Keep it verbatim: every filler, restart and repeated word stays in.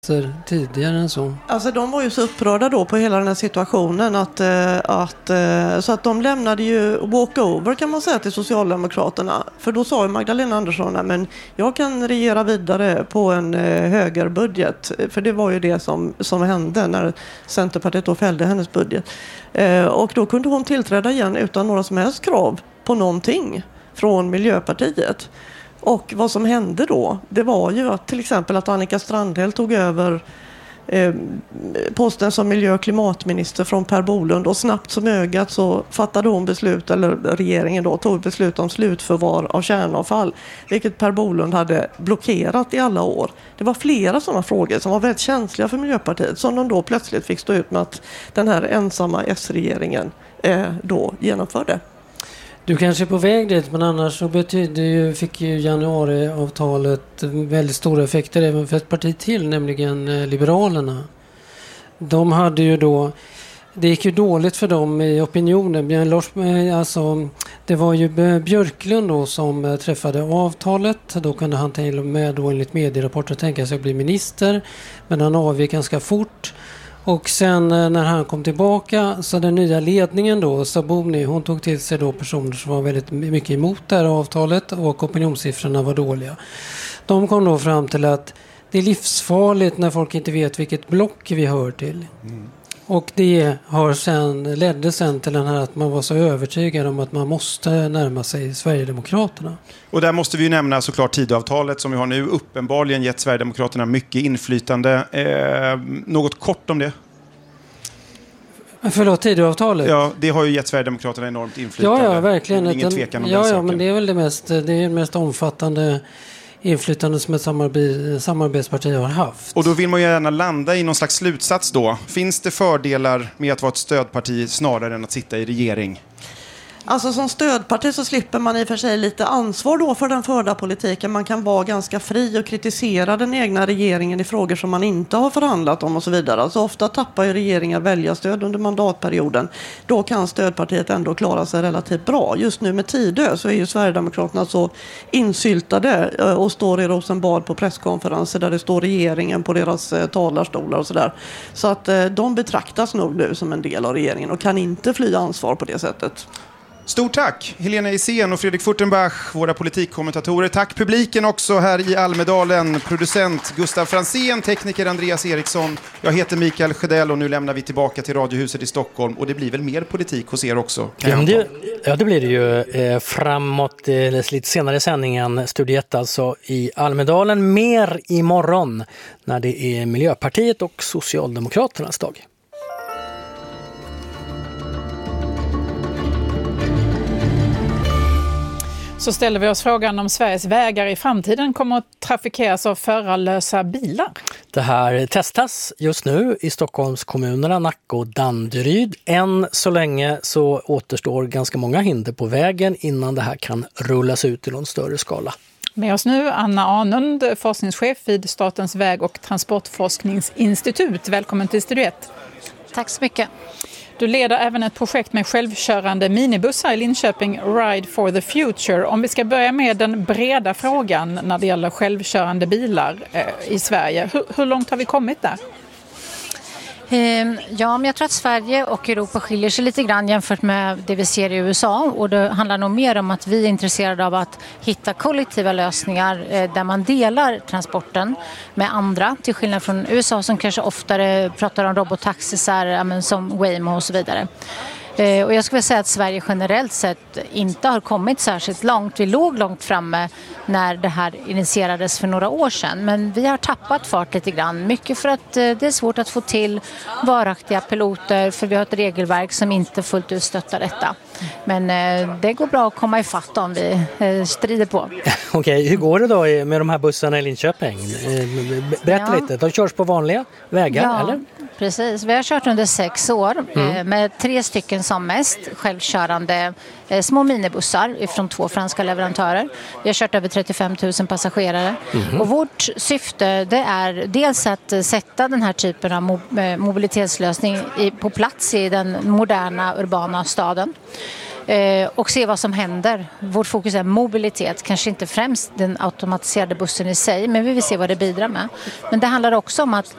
tidigare än så. Alltså de var ju så upprörda då på hela den här situationen att, att, så att de lämnade ju walkover kan man säga till Socialdemokraterna. För då sa ju Magdalena Andersson men jag kan regera vidare på en högerbudget. För det var ju det som, som hände när Centerpartiet då fällde hennes budget. Och då kunde hon tillträda igen utan några som helst krav på någonting från Miljöpartiet. Och vad som hände då, det var ju att till exempel att Annika Strandhäll tog över eh, posten som miljö- och klimatminister från Per Bolund och snabbt som ögat så fattade hon beslut, eller regeringen då tog beslut om slutförvar av kärnavfall, vilket Per Bolund hade blockerat i alla år. Det var flera sådana frågor som var väldigt känsliga för Miljöpartiet som de då plötsligt fick stå ut med att den här ensamma S-regeringen eh, då genomförde. Du kanske är på väg dit, men annars så betyder ju, fick ju januariavtalet väldigt stora effekter även för ett parti till, nämligen Liberalerna. De hade ju då, det gick ju dåligt för dem i opinionen. Lars, alltså, det var ju Björklund då som träffade avtalet. Då kunde han till och med då enligt medierapporter tänka sig att bli minister, men han avgick ganska fort. Och sen när han kom tillbaka så den nya ledningen då, Sabuni, hon tog till sig då personer som var väldigt mycket emot det här avtalet och opinionssiffrorna var dåliga. De kom då fram till att det är livsfarligt när folk inte vet vilket block vi hör till. Mm. Och det har sen, ledde sen till den här att man var så övertygad om att man måste närma sig Sverigedemokraterna. Och där måste vi ju nämna såklart Tidöavtalet som vi har nu uppenbarligen gett Sverigedemokraterna mycket inflytande. Eh, något kort om det? Förlåt, Tidöavtalet? Ja, det har ju gett Sverigedemokraterna enormt inflytande. Ja, ja, verkligen. Ingen tvekan om ja, den ja, saken. men det är väl det mest, det är det mest omfattande inflytande som ett samarbete, samarbetsparti har haft. Och då vill man ju gärna landa i någon slags slutsats då. Finns det fördelar med att vara ett stödparti snarare än att sitta i regering? Alltså som stödparti så slipper man i och för sig lite ansvar då för den förda politiken. Man kan vara ganska fri och kritisera den egna regeringen i frågor som man inte har förhandlat om och så vidare. Alltså ofta tappar ju regeringar väljarstöd under mandatperioden. Då kan stödpartiet ändå klara sig relativt bra. Just nu med Tidö så är ju Sverigedemokraterna så insyltade och står i Rosenbad på presskonferenser där det står regeringen på deras talarstolar och sådär. Så att de betraktas nog nu som en del av regeringen och kan inte fly ansvar på det sättet. Stort tack Helena Isen och Fredrik Furtenbach, våra politikkommentatorer. Tack publiken också här i Almedalen. Producent Gustav Fransén, tekniker Andreas Eriksson. Jag heter Mikael Skedell och nu lämnar vi tillbaka till Radiohuset i Stockholm. Och det blir väl mer politik hos er också? Ja det, ja, det blir det ju eh, framåt eh, lite senare i sändningen. Studio ett alltså i Almedalen. Mer imorgon när det är Miljöpartiet och Socialdemokraternas dag. Så ställer vi oss frågan om Sveriges vägar i framtiden kommer att trafikeras av förarlösa bilar. Det här testas just nu i Stockholmskommunerna Nacka och Danderyd. Än så länge så återstår ganska många hinder på vägen innan det här kan rullas ut i någon större skala. Med oss nu Anna Arnund, forskningschef vid Statens väg- och transportforskningsinstitut. Välkommen till Studio ett. Tack så mycket. Du leder även ett projekt med självkörande minibussar i Linköping, Ride for the Future. Om vi ska börja med den breda frågan när det gäller självkörande bilar eh, i Sverige. Hur, hur långt har vi kommit där? Ja, men jag tror att Sverige och Europa skiljer sig lite grann jämfört med det vi ser i U S A. Och det handlar nog mer om att vi är intresserade av att hitta kollektiva lösningar där man delar transporten med andra. Till skillnad från U S A som kanske oftare pratar om robotaxisar som Waymo och så vidare. Och jag skulle säga att Sverige generellt sett inte har kommit särskilt långt. Vi låg långt framme när det här initierades för några år sedan. Men vi har tappat fart lite grann. Mycket för att det är svårt att få till varaktiga piloter. För vi har ett regelverk som inte fullt ut stöttar detta. Men det går bra att komma i fatt om vi strider på. Okej, hur går det då med de här bussarna i Linköping? Berätta ja. lite. De körs på vanliga vägar, ja, eller? Precis. Vi har kört under sex år mm. med tre stycken som mest självkörande eh, små minibussar från två franska leverantörer. Vi har kört över trettiofem tusen passagerare. Mm. Och vårt syfte det är dels att sätta den här typen av mo- mobilitetslösning i, på plats i den moderna urbana staden. Eh, och se vad som händer. Vårt fokus är mobilitet, kanske inte främst den automatiserade bussen i sig, men vi vill se vad det bidrar med. Men det handlar också om att